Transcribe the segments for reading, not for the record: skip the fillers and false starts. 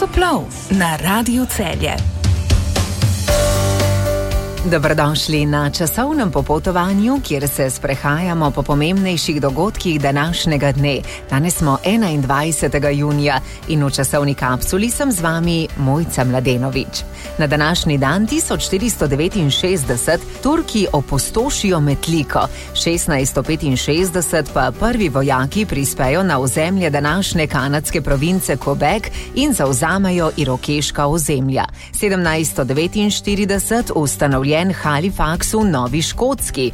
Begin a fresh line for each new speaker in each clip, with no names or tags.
Časoplov na Radiu Celje. Dobrodošli na časovnem popotovanju, kjer se sprehajamo po pomembnejših dogodkih današnjega dne. Danes smo 21. junija in v časovni kapsuli sem z vami Mojca Mladenović. Na današnji dan 1469 Turki opustošijo Metliko, 1665 pa prvi vojaki prispejo na ozemlje današnje kanadske province Quebec in zavzamejo irokeška ozemlja. 1749 ustanovljen Halifax v Novi Škotski,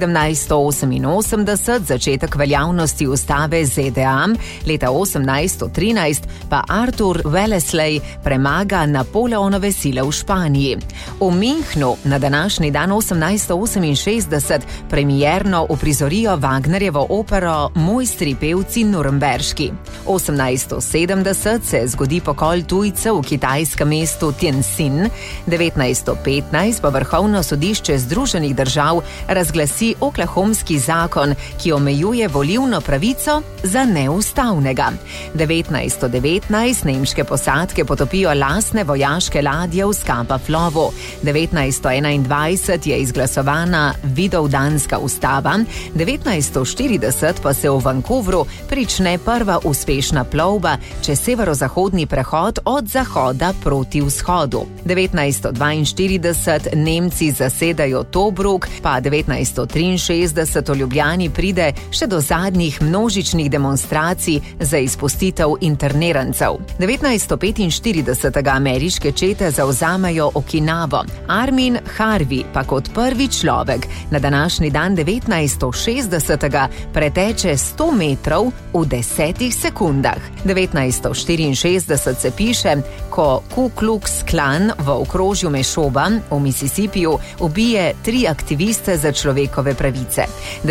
1788 začetek veljavnosti ustave ZDA, leta 1813 pa Arthur Wellesley premaga Napoleonove sile v Španiji. V Münchnu na današnji dan 1868 premierno uprizorijo Wagnerjevo opero Mojstri pevci Nuremberški. 1870 se zgodi pokol tujcev v kitajskem mestu Tianjin, 1915 pa Vrhovno sodišče Združenih držav razglasi oklahomski zakon, ki omejuje volilno pravico za neustavnega. 1919 nemške posadke potopijo lastne vojaške ladje v Scapa-Flowu. 1921 je izglasovana Vidovdanska ustava, 1940 pa se v Vancouvru prične prva uspešna plovba čez severozahodni prehod od zahoda proti vzhodu. 1942 Nemci zasedajo Tobruk, pa 1963 v Ljubljani pride še do zadnjih množičnih demonstracij za izpustitev internirancev. 1945 ameriške čete zavzamejo Okinavo. Armin Harvey pa kot prvi človek na današnji dan 1960 preteče 100 metrov v 10 sekundah. 1964 se piše, ko Ku Klux Klan v okrožju Mešoba v Mississippiju ubije 3 aktiviste za človekove pravice.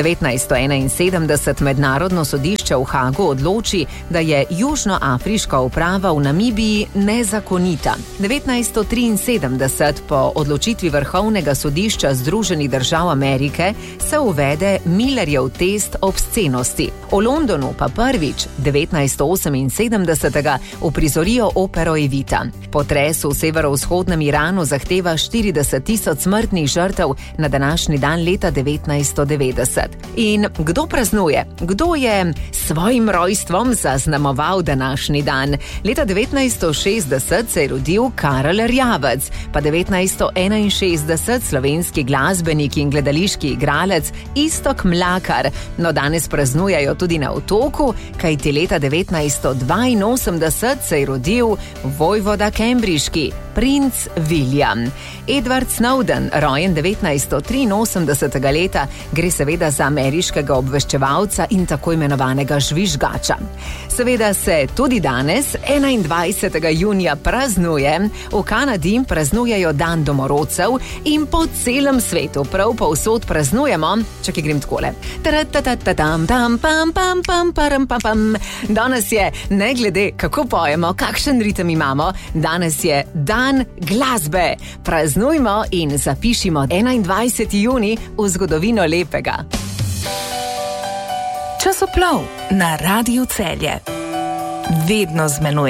1971 mednarodno sodišče v Hagu odloči, da je južnoafriška uprava v Namibiji nezakonita. 1973 po odločitvi Vrhovnega sodišča Združenih držav Amerike se uvede Millerjev test obscenosti. V Londonu pa prvič 1978 uprizorijo opero Evita. Potres v severovzhodnem Iranu zahteva 40.000 smrtnih žrtev na današnji dan leta 1990. In kdo praznuje? Kdo je svojim rojstvom zaznamoval današnji dan? Leta 1960 se je rodil Karel Erjavec, pa 1961 slovenski glasbenik in gledališki igralec Iztok Mlakar. No, danes praznujejo tudi na Otoku, kajti leta 1982 se je rodil vojvoda Cambridgeški, princ William. Edward Snowden, rojen 1983 leta, gre seveda za ameriškega obveščevalca in tako imenovanega žvižgača. Seveda se tudi danes, 21. junija, praznuje. V Kanadi praznujejo dan domorodcev in po celem svetu prav povsod praznujemo. Čakaj, grem takole. Danes je, ne glede kako pojemo, kakšen ritem imamo, danes je dan glasbe. Praznujmo in zapišimo 21. junij v zgodovino lepega. Časoplov na Radiu Celje. Vedno z menoj.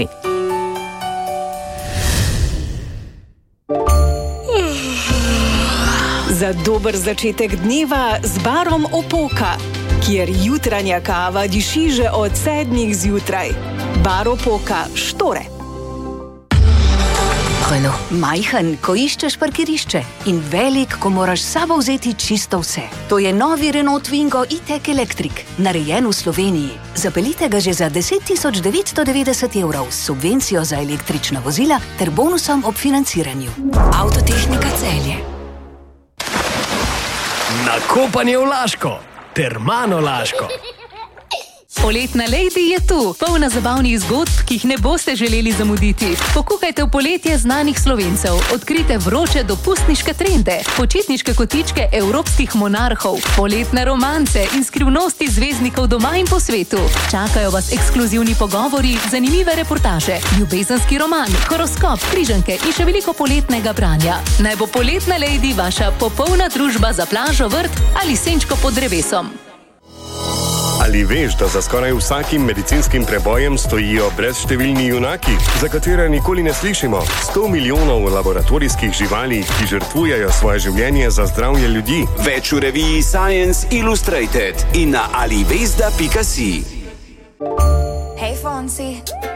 Za dober začetek dneva z barom Opoka, kjer jutranja kava diši že od 7 zjutraj. Bar Opoka, Štore.
Renault. Majhen, ko iščeš parkirišče, in velik, ko moraš s sabo vzeti čisto vse. To je novi Renault Twingo E-Tech Electric, narejen v Sloveniji. Zapeljite ga že za 10.990 evrov s subvencijo za električna vozila ter bonusom ob financiranju. Avtotehnika Celje.
Nakopanje v Laško, Termano Laško.
Poletna Lady je tu, polna zabavnih zgodb, ki jih ne boste želeli zamuditi. Pokukajte v poletje znanih Slovencev, odkrite vroče dopustniške trende, počitniške kotičke evropskih monarhov, poletne romance in skrivnosti zvezdnikov doma in po svetu. Čakajo vas ekskluzivni pogovori, zanimive reportaže, ljubezenski roman, horoskop, križanke in še veliko poletnega branja. Naj bo Poletna Lady vaša popolna družba za plažo, vrt ali senčko pod drevesom.
Ali veš, da za skoraj vsakim medicinskim prebojem stojijo brezštevilni junaki, za katere nikoli ne slišimo? 100 milijonov laboratorijskih živali, ki žrtvujejo svoje življenje za zdravje ljudi.
Več v reviji Science Illustrated in na alivesda.si.
Hej, Fonsi.